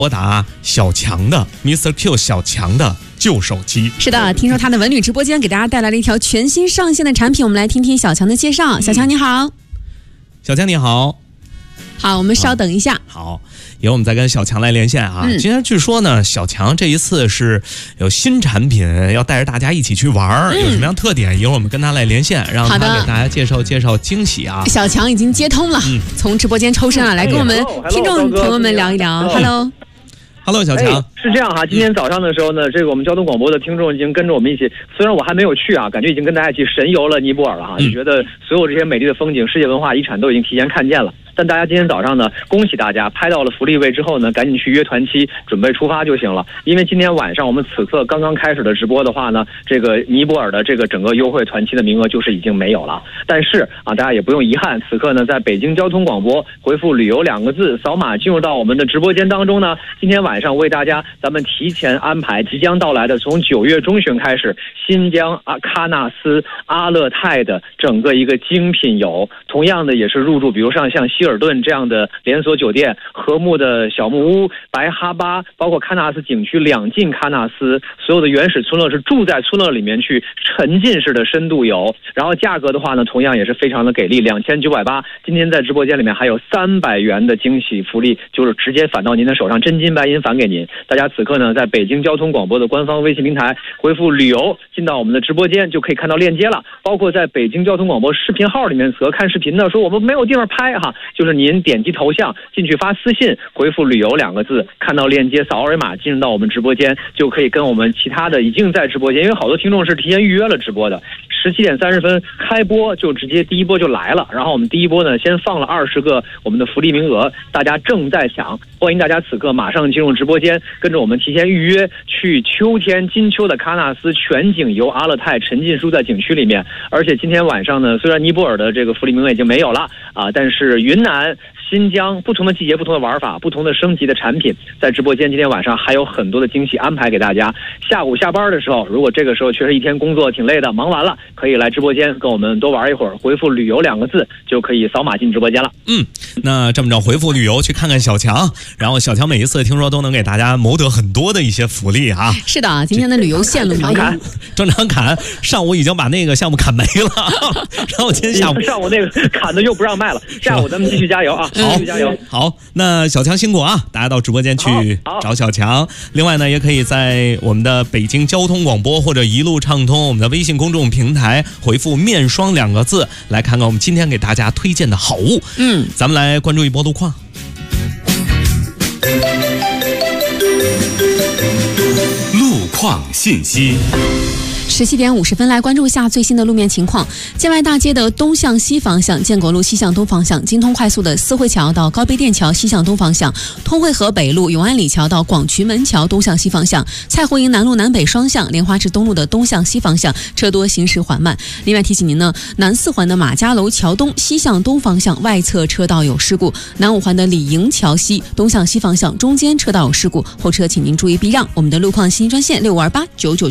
拨打小强的 Mr. Q 小强的旧手机。 是的，听说他的文旅直播间给大家带来了一条全新上线的产品，我们来听听小强的介绍。小强你好。 小强你好。 好，我们稍等一下。 好，以后我们再跟小强来连线啊。今天据说呢，小强这一次是有新产品，要带着大家一起去玩，有什么样特点？一会儿我们跟他来连线，让他给大家介绍介绍惊喜啊。 小强已经接通了，从直播间抽身啊，来跟我们听众朋友们聊一聊。Hello， 小强。 是这样哈，今天早上的时候呢，这个我们交通广播的听众已经跟着我们一起，虽然我还没有去啊，感觉已经跟大家一起神游了尼泊尔了哈，就觉得所有这些美丽的风景、世界文化遗产都已经提前看见了。但大家今天早上呢，恭喜大家拍到了福利位之后呢，赶紧去约团期，准备出发就行了。因为今天晚上我们此刻刚刚开始的直播的话呢，这个尼泊尔的这个整个优惠团期的名额就是已经没有了。但是啊，大家也不用遗憾，此刻呢，在北京交通广播回复旅游2个字，扫码进入到我们的直播间当中呢，今天晚上为大家咱们提前安排即将到来的从9月中旬开始新疆喀纳斯阿勒泰的整个一个精品游，同样的也是入住比如像希尔顿这样的连锁酒店，和睦的小木屋，白哈巴，包括喀纳斯景区2进喀纳斯，所有的原始村落是住在村落里面去沉浸式的深度游，然后价格的话呢同样也是非常的给力，2980。今天在直播间里面还有300元的惊喜福利，就是直接返到您的手上，真金白银返给您。大家此刻呢在北京交通广播的官方微信平台回复旅游进到我们的直播间，就可以看到链接了。包括在北京交通广播视频号里面则看视频的说我们没有地方拍哈，就是您点击头像进去发私信回复旅游2个字，看到链接扫二维码进入到我们直播间，就可以跟我们其他的已经在直播间，因为好多听众是提前预约了直播的，17点30分开播就直接第一波就来了。然后我们第一波呢先放了20个我们的福利名额，大家正在抢，欢迎大家此刻马上进入直播间，跟着我们提前预约去秋天金秋的喀纳斯全景游阿勒泰，沉浸式在景区里面。而且今天晚上呢，虽然尼泊尔的这个福利名额已经没有了啊，但是云南新疆不同的季节不同的玩法，不同的升级的产品，在直播间今天晚上还有很多的惊喜安排给大家。下午下班的时候，如果这个时候确实一天工作挺累的，忙完了可以来直播间跟我们多玩一会儿，回复旅游2个字就可以扫码进直播间了。 那这么着回复旅游去看看小强，然后小强每一次听说都能给大家谋得很多的一些福利啊。 是的，今天的旅游线路正常砍，上午已经把那个项目砍没了，然后今天下午上午那个砍的又不让卖了，下午咱们继续加油啊！ 好，加油！好，那小强辛苦啊！大家到直播间去找小强。另外呢，也可以在我们的北京交通广播或者一路畅通我们的微信公众平台回复面霜2个字，来看看我们今天给大家推荐的好物。咱们来关注一波路况。 路况信息。 17点50分，来关注一下最新的路面情况。建外大街的东向西方向，建国路西向东方向，京通快速的四惠桥到高碑店桥西向东方向，通惠河北路永安里桥到广渠门桥东向西方向，蔡湖营南路南北双向，莲花池东路的东向西方向车多，行驶缓慢。另外提醒您呢，南四环的马家楼桥东西向东方向外侧车道有事故，南五环的李营桥西东向西方向中间车道有事故，后车请您注意避让。我们的路况信息专线652899。